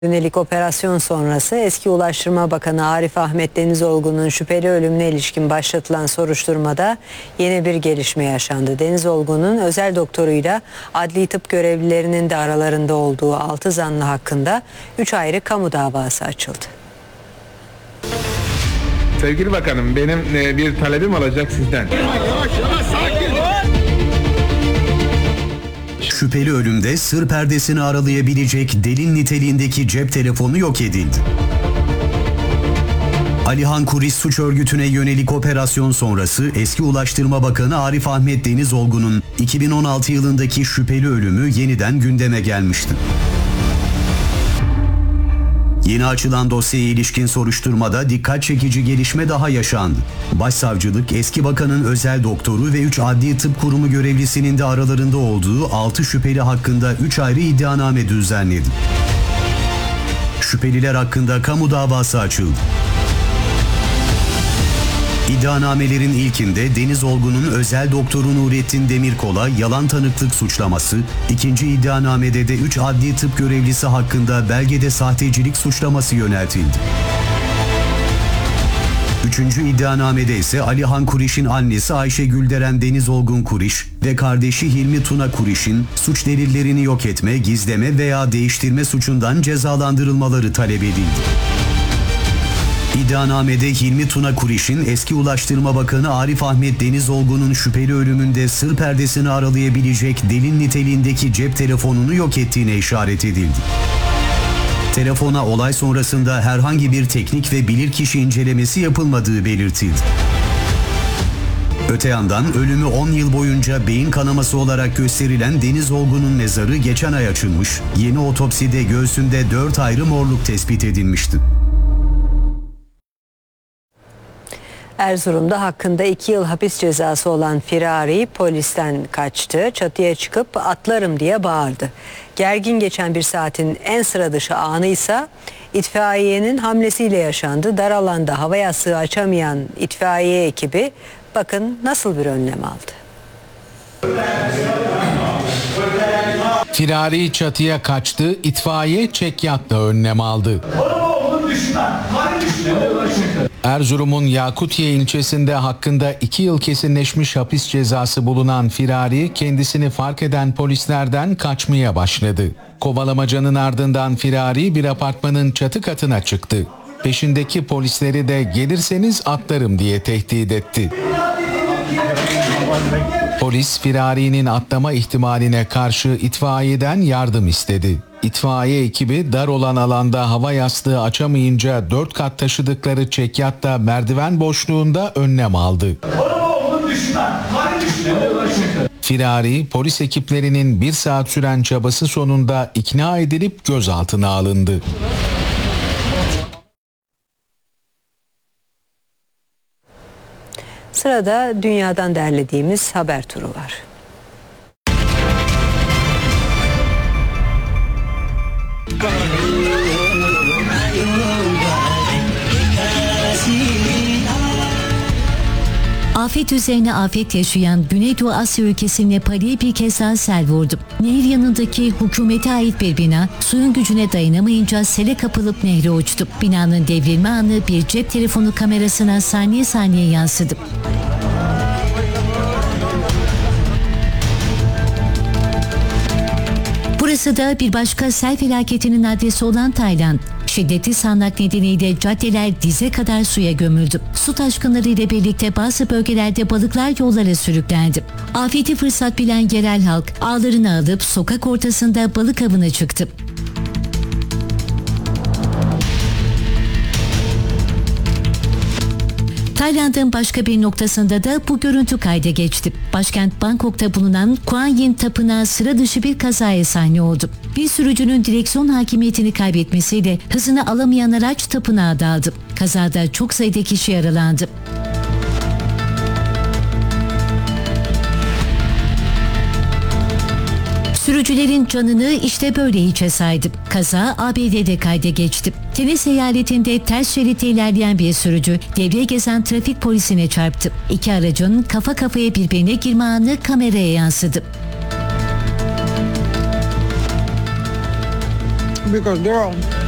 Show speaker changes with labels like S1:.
S1: Yönelik operasyon sonrası eski Ulaştırma Bakanı Arif Ahmet Denizolgun'un şüpheli ölümüne ilişkin başlatılan soruşturmada yeni bir gelişme yaşandı. Denizolgun'un özel doktoruyla adli tıp görevlilerinin de aralarında olduğu 6 zanlı hakkında 3 ayrı kamu davası açıldı.
S2: Sevgili bakanım, benim bir talebim olacak sizden.
S3: Yavaş sakin.
S4: Şüpheli ölümde sır perdesini aralayabilecek delil niteliğindeki cep telefonu yok edildi. Alihan Kuris suç örgütüne yönelik operasyon sonrası eski Ulaştırma Bakanı Arif Ahmet Denizolgun'un 2016 yılındaki şüpheli ölümü yeniden gündeme gelmişti. Yeni açılan dosyaya ilişkin soruşturmada dikkat çekici gelişme daha yaşandı. Başsavcılık eski bakanın özel doktoru ve 3 adli tıp kurumu görevlisinin de aralarında olduğu 6 şüpheli hakkında 3 ayrı iddianame düzenledi. Şüpheliler hakkında kamu davası açıldı. İddianamelerin ilkinde Denizolgun'un özel doktoru Nurettin Demirkol'a yalan tanıklık suçlaması, ikinci iddianamede de 3 adli tıp görevlisi hakkında belgede sahtecilik suçlaması yöneltildi. Üçüncü iddianamede ise Alihan Kuriş'in annesi Ayşe Gülderen Denizolgun Kuriş ve kardeşi Hilmi Tuna Kuriş'in suç delillerini yok etme, gizleme veya değiştirme suçundan cezalandırılmaları talep edildi. İddianamede Hilmi Tuna Kuriş'in eski Ulaştırma Bakanı Arif Ahmet Denizolgun'un şüpheli ölümünde sır perdesini aralayabilecek delil niteliğindeki cep telefonunu yok ettiğine işaret edildi. Telefona olay sonrasında herhangi bir teknik ve bilirkişi incelemesi yapılmadığı belirtildi. Öte yandan ölümü 10 yıl boyunca beyin kanaması olarak gösterilen Denizolgun'un mezarı geçen ay açılmış, yeni otopside göğsünde 4 ayrı morluk tespit edilmişti.
S1: Erzurum'da hakkında 2 yıl hapis cezası olan firari polisten kaçtı. Çatıya çıkıp atlarım diye bağırdı. Gergin geçen bir saatin en sıra dışı anı ise itfaiyenin hamlesiyle yaşandı. Dar alanda hava yastığı açamayan itfaiye ekibi bakın nasıl bir önlem aldı.
S5: Firari çatıya kaçtı, itfaiye çekyatla önlem aldı. Erzurum'un Yakutiye ilçesinde hakkında 2 yıl kesinleşmiş hapis cezası bulunan firari kendisini fark eden polislerden kaçmaya başladı. Kovalamacanın ardından firari bir apartmanın çatı katına çıktı. Peşindeki polisleri de gelirseniz atlarım diye tehdit etti. Polis firarinin atlama ihtimaline karşı itfaiyeden yardım istedi. İtfaiye ekibi dar olan alanda hava yastığı açamayınca 4 kat taşıdıkları çekyatla merdiven boşluğunda önlem aldı. Firari polis ekiplerinin 1 saat süren çabası sonunda ikna edilip gözaltına alındı.
S1: Sırada dünyadan derlediğimiz haber turu var.
S6: Afet üzerine afet yaşayan Güneydoğu Asya ülkesi Nepal'e bir kez daha sel vurdu. Nehir yanındaki hükümete ait bir bina suyun gücüne dayanamayınca sele kapılıp nehre uçtu. Binanın devrilme anı bir cep telefonu kamerasına saniye saniye yansıdı. Burası da bir başka sel felaketinin adresi olan Tayland. Şiddetli sağanak nedeniyle caddeler dize kadar suya gömüldü. Su taşkınları ile birlikte bazı bölgelerde balıklar yollara sürüklendi. Afeti fırsat bilen yerel halk ağlarını alıp sokak ortasında balık avına çıktı. Tayland'ın başka bir noktasında da bu görüntü kayda geçti. Başkent Bangkok'ta bulunan Kuan Yin Tapınağı sıra dışı bir kazaya sahne oldu. Bir sürücünün direksiyon hakimiyetini kaybetmesiyle hızını alamayan araç tapınağa daldı. Kazada çok sayıda kişi yaralandı. Sürücülerin canını işte böyle hiçe saydı. Kaza ABD'de kayda geçti. Tennessee eyaletinde ters şeritte ilerleyen bir sürücü devreye gezen trafik polisine çarptı. 2 aracın kafa kafaya birbirine girme anı kameraya yansıdı.
S3: Because they're on